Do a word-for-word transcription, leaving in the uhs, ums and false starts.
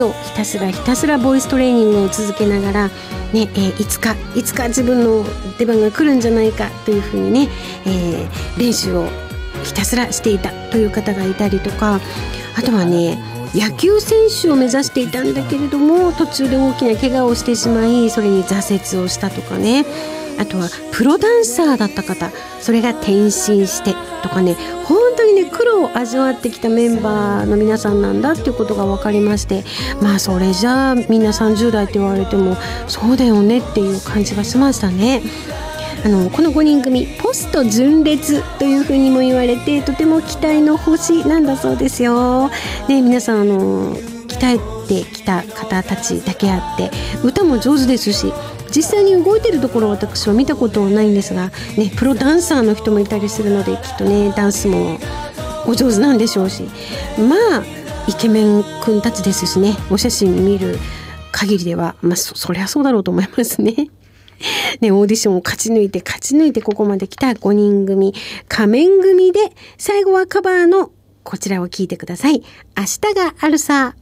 ひたすらひたすらボイストレーニングを続けながら、ねえー、いつかいつか自分の出番が来るんじゃないかというふうにね、えー、練習をひたすらしていたという方がいたりとか、あとはね野球選手を目指していたんだけれども途中で大きな怪我をしてしまいそれに挫折をしたとかね、あとはプロダンサーだった方、それが転身してとかね、本当にね苦労を味わってきたメンバーの皆さんなんだっていうことが分かりまして、まあそれじゃあみんなさんじゅう代って言われてもそうだよねっていう感じがしましたね。あのこのごにん組ポスト純烈というふうにも言われてとても期待の星なんだそうですよ、ね、皆さんあの鍛えてきた方たちだけあって歌も上手ですし、実際に動いてるところを私は見たことないんですが、ね、プロダンサーの人もいたりするのできっとねダンスもお上手なんでしょうし、まあイケメンくんたちですしね、お写真見る限りでは、まあ、そ, そりゃそうだろうと思いますね。ね、オーディションを勝ち抜いて勝ち抜いてここまで来たごにん組仮面組で、最後はカバーのこちらを聴いてください。明日があるさ。